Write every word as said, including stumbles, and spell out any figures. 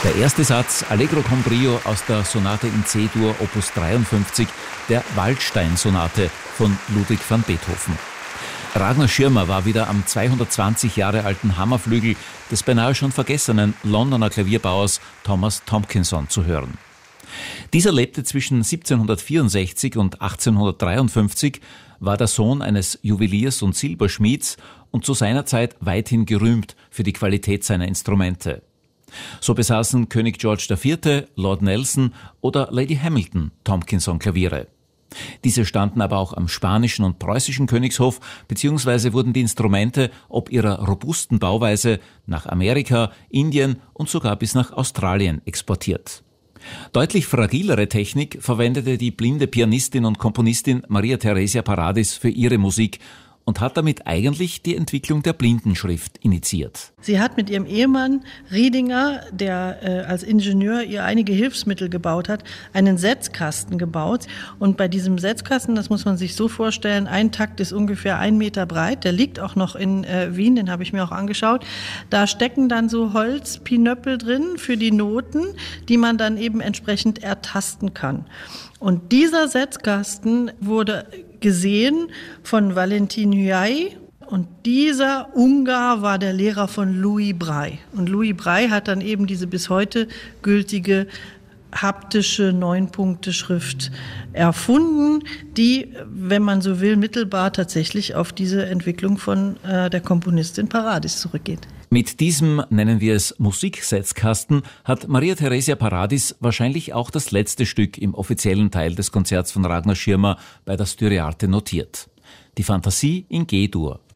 Der erste Satz Allegro con brio aus der Sonate in C-Dur Opus dreiundfünfzig, der Waldstein-Sonate von Ludwig van Beethoven. Ragnar Schirmer war wieder am zweihundertzwanzig Jahre alten Hammerflügel des beinahe schon vergessenen Londoner Klavierbauers Thomas Tomkinson zu hören. Dieser lebte zwischen siebzehnhundertvierundsechzig und achtzehnhundertdreiundfünfzig, war der Sohn eines Juweliers und Silberschmieds und zu seiner Zeit weithin gerühmt für die Qualität seiner Instrumente. So besaßen König George der Vierte, Lord Nelson oder Lady Hamilton Tomkinson-Klaviere. Diese standen aber auch am spanischen und preußischen Königshof, beziehungsweise wurden die Instrumente ob ihrer robusten Bauweise nach Amerika, Indien und sogar bis nach Australien exportiert. Deutlich fragilere Technik verwendete die blinde Pianistin und Komponistin Maria Theresia Paradis für ihre Musik und hat damit eigentlich die Entwicklung der Blindenschrift initiiert. Sie hat mit ihrem Ehemann Riedinger, der äh, als Ingenieur ihr einige Hilfsmittel gebaut hat, einen Setzkasten gebaut. Und bei diesem Setzkasten, das muss man sich so vorstellen, ein Takt ist ungefähr ein Meter breit. Der liegt auch noch in äh, Wien, den habe ich mir auch angeschaut. Da stecken dann so Holzpinöppel drin für die Noten, die man dann eben entsprechend ertasten kann. Und dieser Setzkasten wurde gesehen von Valentin Huay und dieser Ungar war der Lehrer von Louis Braille. Und Louis Braille hat dann eben diese bis heute gültige haptische Neun-Punkte-Schrift erfunden, die, wenn man so will, mittelbar tatsächlich auf diese Entwicklung von äh, der Komponistin Paradis zurückgeht. Mit diesem, nennen wir es Musiksetzkasten, hat Maria Theresia Paradis wahrscheinlich auch das letzte Stück im offiziellen Teil des Konzerts von Ragnar Schirmer bei der Styriarte notiert. Die Fantasie in G-Dur,